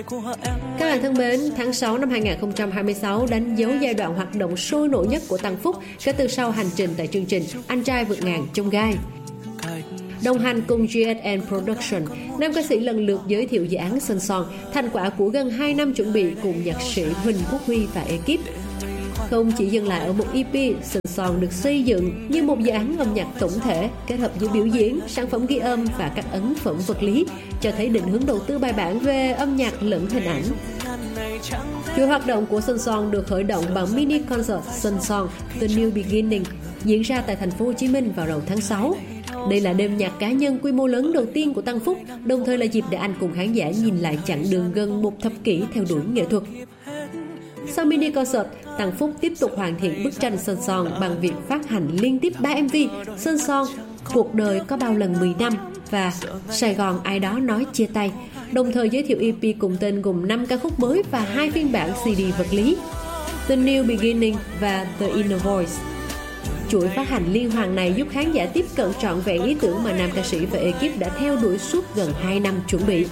Các bạn thân mến, tháng 6 năm 2026 đánh dấu giai đoạn hoạt động sôi nổi nhất của Tăng Phúc kể từ sau hành trình tại chương trình Anh Trai Vượt Ngàn Chông Gai. Đồng hành cùng GSN Production, nam ca sĩ lần lượt giới thiệu dự án Sơn Son, thành quả của gần 2 năm chuẩn bị cùng nhạc sĩ Huỳnh Quốc Huy và ekip. Không chỉ dừng lại ở một EP, Sơn Son được xây dựng như một dự án âm nhạc tổng thể kết hợp giữa biểu diễn, sản phẩm ghi âm và các ấn phẩm vật lý, cho thấy định hướng đầu tư bài bản về âm nhạc lẫn hình ảnh. Chuỗi hoạt động của Sơn Son được khởi động bằng mini concert Sơn Son The New Beginning diễn ra tại thành phố Hồ Chí Minh vào đầu tháng 6. Đây là đêm nhạc cá nhân quy mô lớn đầu tiên của Tăng Phúc, đồng thời là dịp để anh cùng khán giả nhìn lại chặng đường gần một thập kỷ theo đuổi nghệ thuật. Sau mini concert, Tăng Phúc tiếp tục hoàn thiện bức tranh Sơn Son bằng việc phát hành liên tiếp 3 MV Sơn Son, Cuộc đời có bao lần 10 năm và Sài Gòn ai đó nói chia tay, đồng thời giới thiệu EP cùng tên gồm 5 ca khúc mới và 2 phiên bản CD vật lý, The New Beginning và The Inner Voice. Chuỗi phát hành liên hoàn này giúp khán giả tiếp cận trọn vẹn ý tưởng mà nam ca sĩ và ekip đã theo đuổi suốt gần 2 năm chuẩn bị.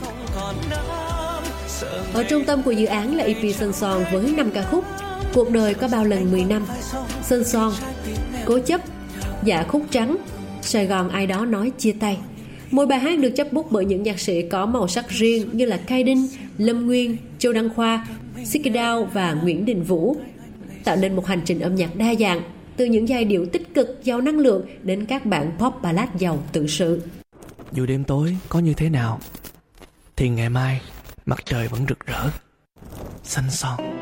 Ở trung tâm của dự án là EP Sơn Son với 5 ca khúc: Cuộc đời có bao lần 10 năm, Sơn Son, Cố chấp, Dạ khúc trắng, Sài Gòn ai đó nói chia tay. Mỗi bài hát được chấp bút bởi những nhạc sĩ có màu sắc riêng như là Kai Đinh, Lâm Nguyên, Châu Đăng Khoa, Sikidao và Nguyễn Đình Vũ, tạo nên một hành trình âm nhạc đa dạng, từ những giai điệu tích cực giàu năng lượng đến các bản pop ballad giàu tự sự. Dù đêm tối có như thế nào thì ngày mai mặt trời vẫn rực rỡ. Sơn Son.